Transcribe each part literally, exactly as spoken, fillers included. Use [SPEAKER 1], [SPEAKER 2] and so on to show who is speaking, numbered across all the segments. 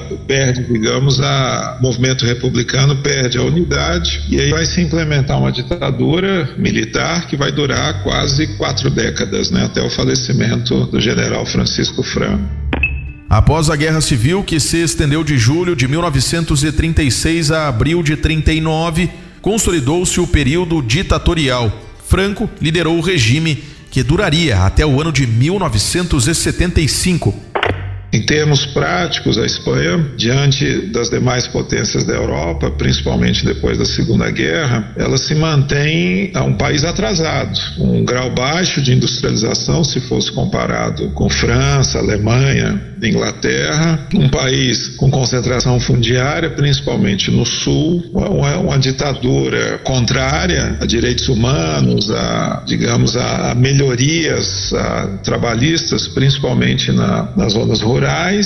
[SPEAKER 1] perde, digamos, a, o movimento republicano perde a unidade e aí vai se implementar uma ditadura militar que vai durar quase quatro décadas, né, até o falecimento do general Francisco Franco.
[SPEAKER 2] Após a Guerra Civil, que se estendeu de julho de mil novecentos e trinta e seis a abril de trinta e nove, consolidou-se o período ditatorial. Franco liderou o regime que duraria até o ano de mil novecentos e setenta e cinco.
[SPEAKER 1] Em termos práticos, a Espanha, diante das demais potências da Europa, principalmente depois da Segunda Guerra, ela se mantém a um país atrasado, um grau baixo de industrialização, se fosse comparado com França, Alemanha, Inglaterra, um país com concentração fundiária, principalmente no sul, uma, uma ditadura contrária a direitos humanos, a, digamos, a melhorias a, trabalhistas, principalmente na, nas zonas rurais.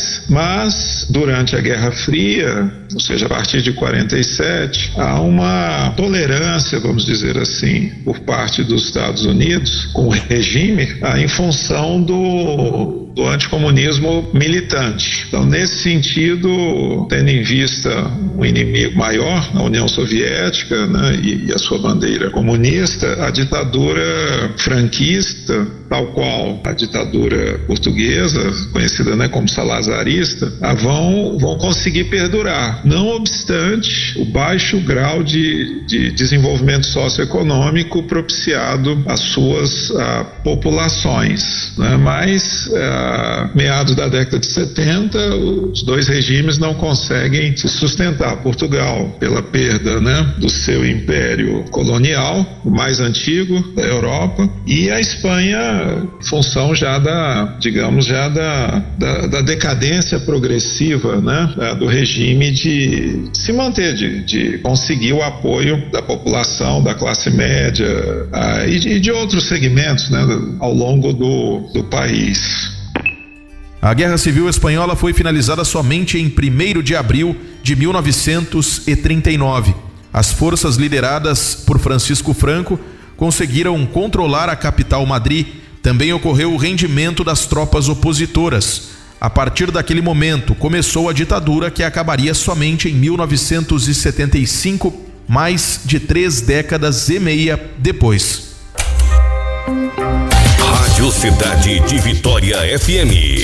[SPEAKER 1] Mas durante a Guerra Fria, ou seja, a partir de quarenta e sete, há uma tolerância, vamos dizer assim, por parte dos Estados Unidos com o regime ah, em função do, do anticomunismo militante. Então, nesse sentido, tendo em vista um inimigo maior, a União Soviética, né, e, e a sua bandeira comunista, a ditadura franquista, tal qual a ditadura portuguesa, conhecida, né, como salazarista, vão, vão conseguir perdurar. Não obstante o baixo grau de, de desenvolvimento socioeconômico propiciado às suas a, populações, né? Mas, a, meados da década de setenta, os dois regimes não conseguem se sustentar. Portugal, pela perda, né, do seu império colonial, o mais antigo da Europa, e a Espanha, em função já da, digamos, já da, da, da decadência progressiva, né, do regime de se manter, de, de conseguir o apoio da população, da classe média ah, e, de, e de outros segmentos, né, ao longo do, do país.
[SPEAKER 2] A Guerra Civil Espanhola foi finalizada somente em primeiro de abril de mil novecentos e trinta e nove. As forças lideradas por Francisco Franco conseguiram controlar a capital Madrid. Também ocorreu o rendimento das tropas opositoras. A partir daquele momento, começou a ditadura que acabaria somente em mil novecentos e setenta e cinco, mais de três décadas e meia depois.
[SPEAKER 3] Rádio Cidade de Vitória F M.